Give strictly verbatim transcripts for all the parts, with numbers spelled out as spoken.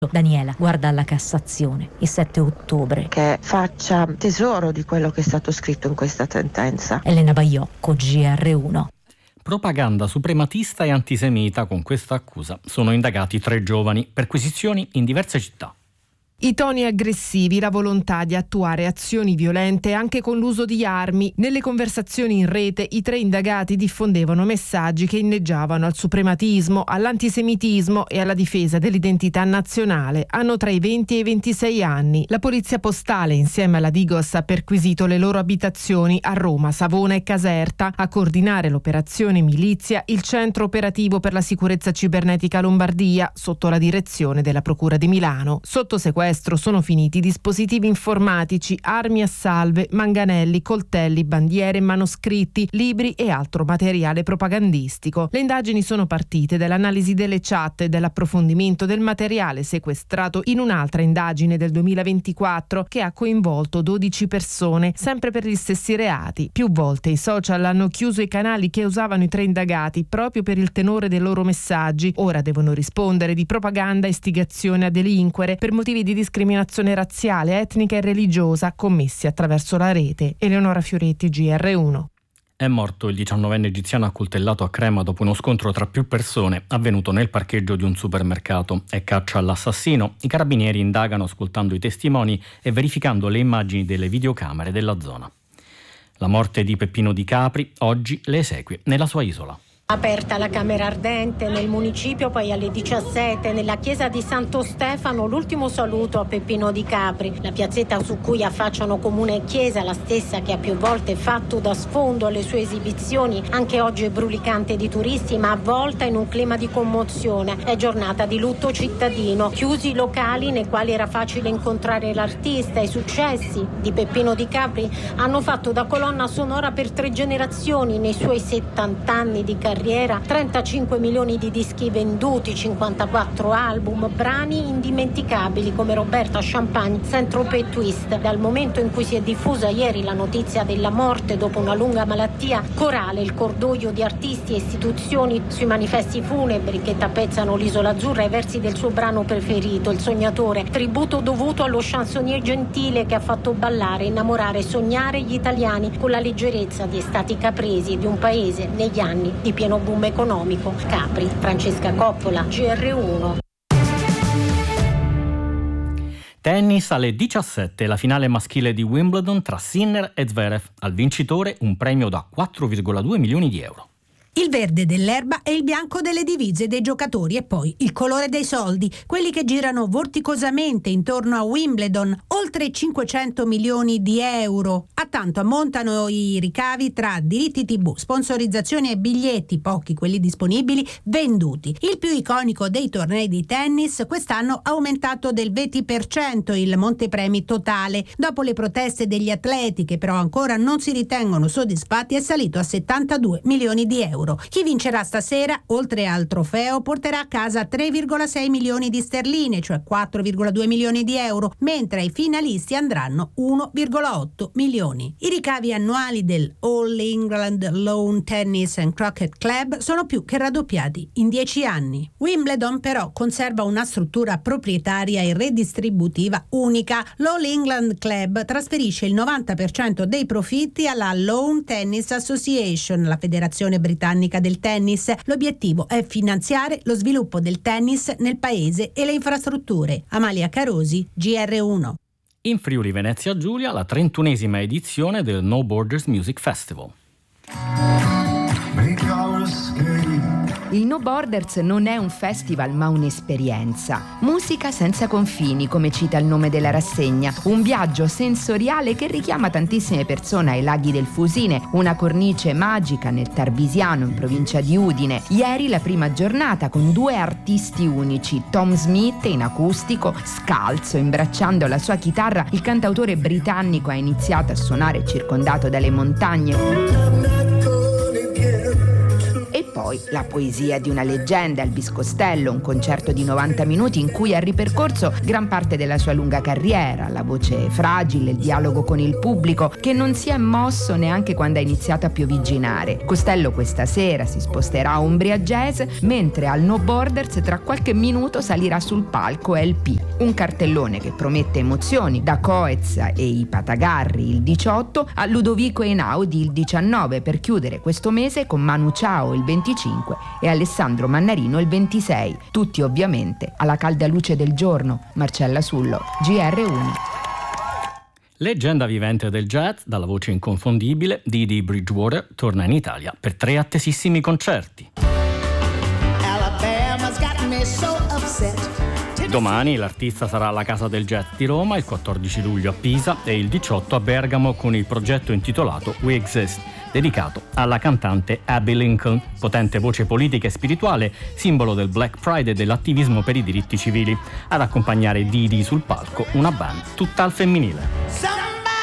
Daniela guarda alla Cassazione il sette ottobre. Che faccia tesoro di quello che è stato scritto in questa sentenza. Elena Baiocco, G R uno. Propaganda suprematista e antisemita, con questa accusa sono indagati tre giovani, perquisizioni in diverse città. I toni aggressivi, la volontà di attuare azioni violente anche con l'uso di armi. Nelle conversazioni in rete i tre indagati diffondevano messaggi che inneggiavano al suprematismo, all'antisemitismo e alla difesa dell'identità nazionale. Hanno tra i venti e i ventisei anni. La polizia postale insieme alla Digos ha perquisito le loro abitazioni a Roma, Savona e Caserta. A coordinare l'operazione Milizia il Centro Operativo per la Sicurezza Cibernetica Lombardia, sotto la direzione della Procura di Milano. Sotto sequestro sono finiti dispositivi informatici, armi a salve, manganelli, coltelli, bandiere, manoscritti, libri e altro materiale propagandistico. Le indagini sono partite dall'analisi delle chat e dall'approfondimento del materiale sequestrato in un'altra indagine del duemilaventiquattro che ha coinvolto dodici persone, sempre per gli stessi reati. Più volte i social hanno chiuso i canali che usavano i tre indagati proprio per il tenore dei loro messaggi. Ora devono rispondere di propaganda e istigazione a delinquere per motivi di discriminazione razziale, etnica e religiosa commessi attraverso la rete. Eleonora Fioretti, G R uno. È morto il diciannovenne egiziano accoltellato a Crema dopo uno scontro tra più persone avvenuto nel parcheggio di un supermercato. È caccia all'assassino. I carabinieri indagano ascoltando i testimoni e verificando le immagini delle videocamere della zona. La morte di Peppino Di Capri oggi le esequie nella sua isola. Aperta la Camera Ardente nel municipio, poi alle diciassette nella chiesa di Santo Stefano l'ultimo saluto a Peppino Di Capri. La piazzetta su cui affacciano comune e chiesa, la stessa che ha più volte fatto da sfondo alle sue esibizioni, anche oggi è brulicante di turisti ma avvolta in un clima di commozione. È giornata di lutto cittadino, chiusi i locali nei quali era facile incontrare l'artista. I successi di Peppino Di Capri hanno fatto da colonna sonora per tre generazioni nei suoi settanta anni di carriera. trentacinque milioni di dischi venduti, cinquantaquattro album, brani indimenticabili come Roberta Champagne, Saint-Tropez Twist. Dal momento in cui si è diffusa ieri la notizia della morte dopo una lunga malattia, corale il cordoglio di artisti e istituzioni sui manifesti funebri che tappezzano l'isola azzurra ai versi del suo brano preferito, Il Sognatore, tributo dovuto allo chansonnier gentile che ha fatto ballare, innamorare e sognare gli italiani con la leggerezza di estati capresi di un paese negli anni di pieno boom economico. Capri, Francesca Coppola, G R uno. Tennis alle diciassette, la finale maschile di Wimbledon tra Sinner e Zverev. Al vincitore un premio da quattro virgola due milioni di euro. Il verde dell'erba e il bianco delle divise dei giocatori e poi il colore dei soldi, quelli che girano vorticosamente intorno a Wimbledon, oltre cinquecento milioni di euro. A tanto ammontano i ricavi tra diritti tivù, sponsorizzazioni e biglietti, pochi quelli disponibili, venduti. Il più iconico dei tornei di tennis quest'anno ha aumentato del venti per cento il montepremi totale. Dopo le proteste degli atleti, che però ancora non si ritengono soddisfatti, è salito a settantadue milioni di euro. Chi vincerà stasera, oltre al trofeo, porterà a casa tre virgola sei milioni di sterline, cioè quattro virgola due milioni di euro, mentre ai finalisti andranno uno virgola otto milioni. I ricavi annuali del All England Lawn Tennis and Croquet Club sono più che raddoppiati in dieci anni. Wimbledon però conserva una struttura proprietaria e redistributiva unica. L'All England Club trasferisce il novanta per cento dei profitti alla Lawn Tennis Association, la federazione britannica del tennis. L'obiettivo è finanziare lo sviluppo del tennis nel paese e le infrastrutture. Amalia Carosi, G R uno. In Friuli Venezia Giulia la trentunesima edizione del No Borders Music Festival. Il No Borders non è un festival ma un'esperienza. Musica senza confini, come cita il nome della rassegna. Un viaggio sensoriale che richiama tantissime persone ai laghi del Fusine, una cornice magica nel Tarbisiano in provincia di Udine. Ieri la prima giornata con due artisti unici, Tom Smith in acustico, scalzo, imbracciando la sua chitarra, il cantautore britannico ha iniziato a suonare circondato dalle montagne. E poi poi la poesia di una leggenda, Elvis Costello, un concerto di novanta minuti in cui ha ripercorso gran parte della sua lunga carriera, la voce fragile, il dialogo con il pubblico che non si è mosso neanche quando ha iniziato a piovigginare. Costello questa sera si sposterà a Umbria Jazz, mentre al No Borders tra qualche minuto salirà sul palco L P, un cartellone che promette emozioni, da Coez e i Patagarri il diciotto a Ludovico Einaudi il diciannove, per chiudere questo mese con Manu Chao il venticinque e Alessandro Mannarino il ventisei, tutti ovviamente alla calda luce del giorno. Marcella Sullo, G R uno. Leggenda vivente del jazz, dalla voce inconfondibile, Dee Bridgewater torna in Italia per tre attesissimi concerti. Domani l'artista sarà alla Casa del Jazz di Roma, il quattordici luglio a Pisa e il diciotto a Bergamo con il progetto intitolato We Exist, dedicato alla cantante Abby Lincoln, potente voce politica e spirituale, simbolo del Black Pride e dell'attivismo per i diritti civili. Ad accompagnare Didi sul palco una band tutta al femminile.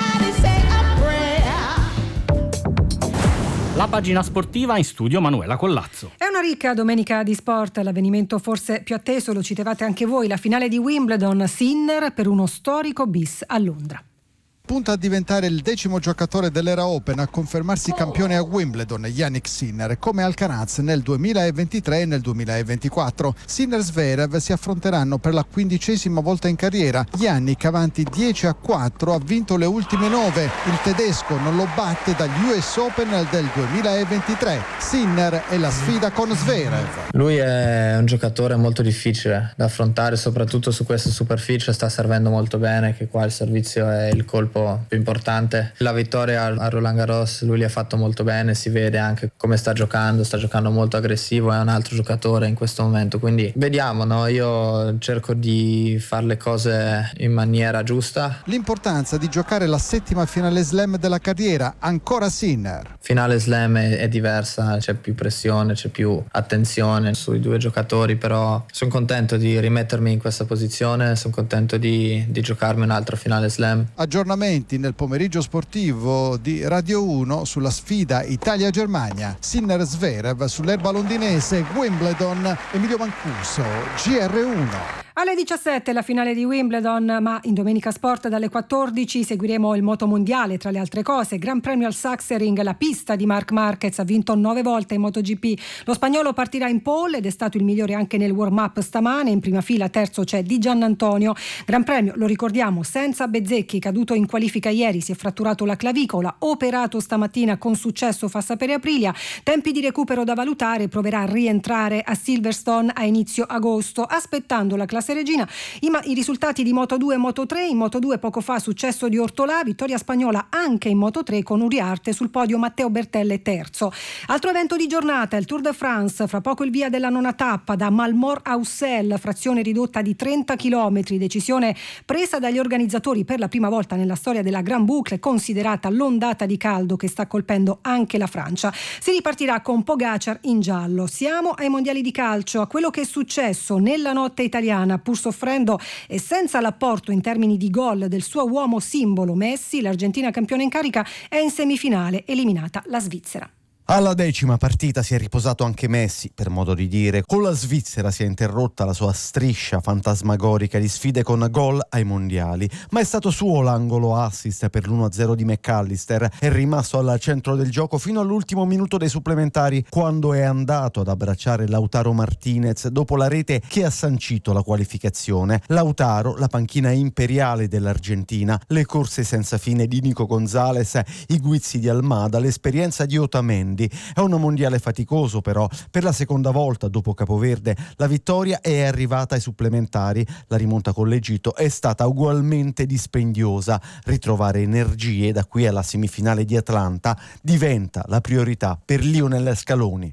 La pagina sportiva, in studio Manuela Collazzo. È una ricca domenica di sport, l'avvenimento forse più atteso, lo citevate anche voi, la finale di Wimbledon, Sinner per uno storico bis a Londra. Punta a diventare il decimo giocatore dell'era Open a confermarsi campione a Wimbledon, Jannik Sinner, come Alcaraz nel duemilaventitré e nel duemilaventiquattro. Sinner e Zverev si affronteranno per la quindicesima volta in carriera. Jannik, avanti dieci a quattro, ha vinto le ultime nove. Il tedesco non lo batte dagli U S Open del duemilaventitré. Sinner è la sfida con Zverev. Lui è un giocatore molto difficile da affrontare, soprattutto su questa superficie. Sta servendo molto bene, che qua il servizio è il colpo più importante. La vittoria a Roland Garros lui li ha fatto molto bene, si vede anche come sta giocando, sta giocando molto aggressivo, è un altro giocatore in questo momento, quindi vediamo, no? Io cerco di fare le cose in maniera giusta. L'importanza di giocare la settima finale slam della carriera, ancora Sinner. Finale slam è, è diversa, c'è più pressione, c'è più attenzione sui due giocatori, però sono contento di rimettermi in questa posizione, sono contento di, di giocarmi un'altra finale slam. Aggiornamenti nel pomeriggio sportivo di Radio uno sulla sfida Italia-Germania. Sinner Zverev sull'erba londinese, Wimbledon, Emilio Mancuso, G R uno. Alle diciassette la finale di Wimbledon, ma in Domenica Sport dalle quattordici seguiremo il motomondiale, tra le altre cose. Gran premio al Sachsenring, la pista di Marc Marquez, ha vinto nove volte in MotoGP. Lo spagnolo partirà in pole ed è stato il migliore anche nel warm-up stamane. In prima fila terzo c'è Di Giannantonio. Gran premio, lo ricordiamo, senza Bezzecchi, caduto in qualifica ieri, si è fratturato la clavicola, operato stamattina con successo, fa sapere Aprilia. Tempi di recupero da valutare, proverà a rientrare a Silverstone a inizio agosto, aspettando la classe regina. I, ma, i risultati di Moto due e Moto tre. In Moto due poco fa successo di Ortolà, vittoria spagnola anche in Moto tre con Uriarte, sul podio Matteo Bertelle terzo. Altro evento di giornata, il Tour de France, fra poco il via della nona tappa da Malmort a Ussel, frazione ridotta di trenta chilometri, decisione presa dagli organizzatori per la prima volta nella storia della Gran Boucle, considerata l'ondata di caldo che sta colpendo anche la Francia. Si ripartirà con Pogacar in giallo. Siamo ai mondiali di calcio, a quello che è successo nella notte italiana. Pur soffrendo e senza l'apporto in termini di gol del suo uomo simbolo Messi, l'Argentina campione in carica è in semifinale, eliminata la Svizzera. Alla decima partita si è riposato anche Messi, per modo di dire. Con la Svizzera si è interrotta la sua striscia fantasmagorica di sfide con gol ai mondiali, ma è stato suo l'angolo assist per l'uno a zero di McAllister. È rimasto al centro del gioco fino all'ultimo minuto dei supplementari, quando è andato ad abbracciare Lautaro Martinez dopo la rete che ha sancito la qualificazione. Lautaro, la panchina imperiale dell'Argentina, le corse senza fine di Nico Gonzalez, i guizzi di Almada, l'esperienza di Otamendi. È un mondiale faticoso, però. Per la seconda volta dopo Capoverde la vittoria è arrivata ai supplementari. La rimonta con l'Egitto è stata ugualmente dispendiosa. Ritrovare energie da qui alla semifinale di Atlanta diventa la priorità per Lionel Scaloni.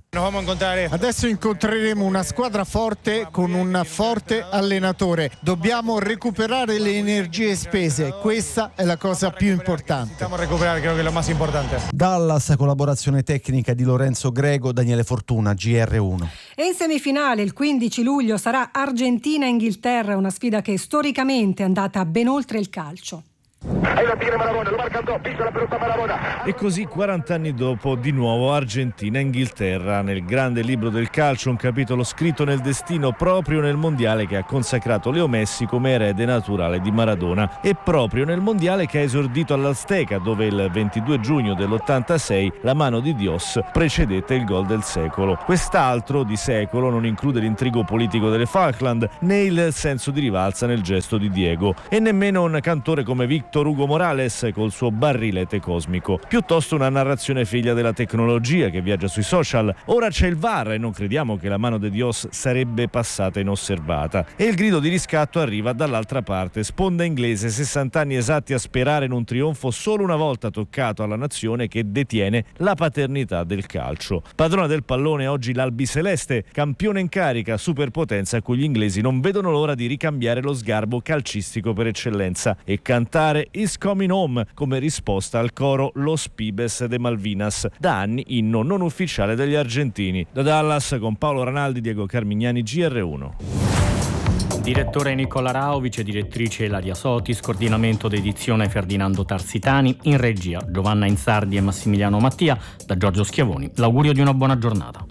Adesso incontreremo una squadra forte con un forte allenatore. Dobbiamo recuperare le energie spese. Questa è la cosa più importante. Dobbiamo recuperare, credo che è la más importante. Dallas, collaborazione tecnica di Lorenzo Grego, Daniele Fortuna, G R uno. E in semifinale il quindici luglio sarà Argentina-Inghilterra, una sfida che storicamente è andata ben oltre il calcio. E così quaranta anni dopo, di nuovo Argentina-Inghilterra, nel grande libro del calcio, un capitolo scritto nel destino proprio nel mondiale che ha consacrato Leo Messi come erede naturale di Maradona, e proprio nel mondiale che ha esordito all'Azteca, dove il ventidue giugno dell'ottantasei la mano di Dios precedette il gol del secolo. Quest'altro di secolo non include l'intrigo politico delle Falkland, né il senso di rivalsa nel gesto di Diego, e nemmeno un cantore come Victor Hugo Morales col suo barrilete cosmico, piuttosto una narrazione figlia della tecnologia che viaggia sui social. Ora c'è il V A R e non crediamo che la mano di Dios sarebbe passata inosservata, e il grido di riscatto arriva dall'altra parte, sponda inglese, sessanta anni esatti a sperare in un trionfo solo una volta toccato alla nazione che detiene la paternità del calcio. Padrona del pallone oggi l'Albiceleste, campione in carica, superpotenza a cui gli inglesi non vedono l'ora di ricambiare lo sgarbo calcistico per eccellenza e cantare Is Coming Home come risposta al coro Los Pibes de Malvinas, da anni inno non ufficiale degli argentini. Da Dallas con Paolo Ranaldi, Diego Carmignani, G R uno. Direttore Nicola Rao, vice direttrice Ilaria Sotis, coordinamento d'edizione Ferdinando Tarsitani, in regia Giovanna Insardi e Massimiliano Mattia, da Giorgio Schiavoni. L'augurio di una buona giornata.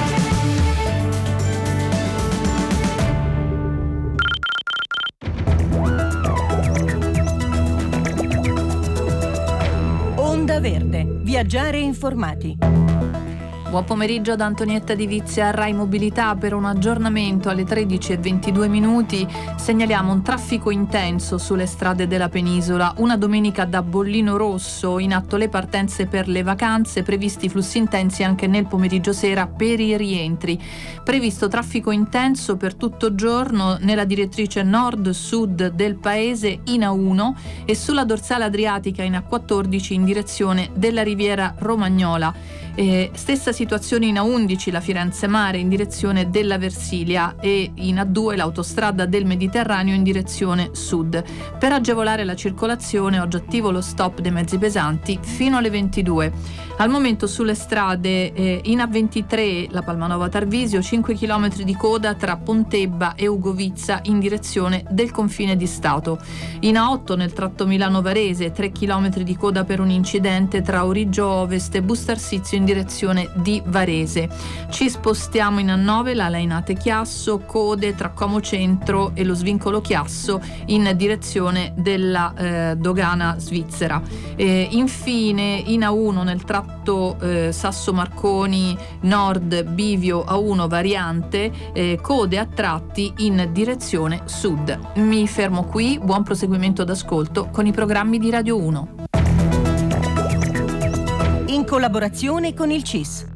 Onda Verde, viaggiare informati. Buon pomeriggio da Antonietta Di Vizia, Rai Mobilità. Per un aggiornamento alle tredici e ventidue minuti segnaliamo un traffico intenso sulle strade della penisola. Una domenica da bollino rosso, in atto le partenze per le vacanze, previsti flussi intensi anche nel pomeriggio sera per i rientri. Previsto traffico intenso per tutto il giorno nella direttrice nord-sud del paese in A uno e sulla dorsale adriatica in A quattordici in direzione della Riviera Romagnola. Eh, stessa situazione in A undici, la Firenze Mare in direzione della Versilia, e in A due l'autostrada del Mediterraneo in direzione sud. Per agevolare la circolazione oggi attivo lo stop dei mezzi pesanti fino alle ventidue. Al momento sulle strade eh, in A ventitré la Palmanova Tarvisio, cinque chilometri di coda tra Pontebba e Ugovizza in direzione del confine di Stato. In A otto nel tratto Milano Varese, tre chilometri di coda per un incidente tra Origgio Ovest e Bustarsizio in direzione di Varese. Ci spostiamo in A nove, la Lainate Chiasso, code tra Como Centro e lo svincolo Chiasso in direzione della eh, dogana svizzera. E infine in A uno nel tratto eh, Sasso Marconi Nord Bivio A uno variante, eh, code a tratti in direzione sud. Mi fermo qui, buon proseguimento d'ascolto con i programmi di Radio uno. In collaborazione con il C I S.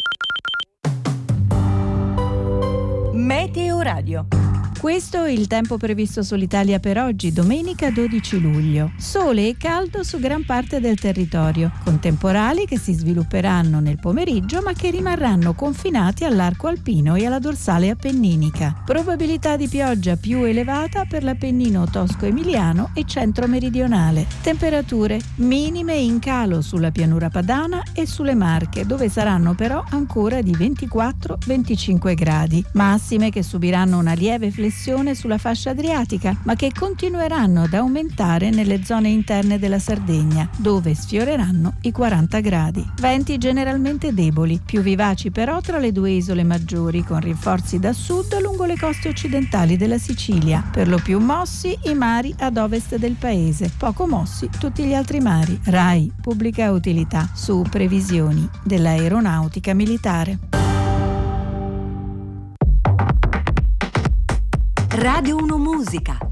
Meteo Radio. Questo è il tempo previsto sull'Italia per oggi, domenica dodici luglio. Sole e caldo su gran parte del territorio, con temporali che si svilupperanno nel pomeriggio ma che rimarranno confinati all'arco alpino e alla dorsale appenninica. Probabilità di pioggia più elevata per l'Appennino tosco-emiliano e centro-meridionale. Temperature minime in calo sulla pianura padana e sulle Marche, dove saranno però ancora di ventiquattro venticinque gradi. Massime che subiranno una lieve flessione sulla fascia adriatica, ma che continueranno ad aumentare nelle zone interne della Sardegna, dove sfioreranno i quaranta gradi. Venti generalmente deboli, più vivaci però tra le due isole maggiori, con rinforzi da sud lungo le coste occidentali della Sicilia. Per lo più mossi i mari ad ovest del paese, poco mossi tutti gli altri mari. Rai, pubblica utilità, su previsioni dell'aeronautica militare. Radio uno Musica.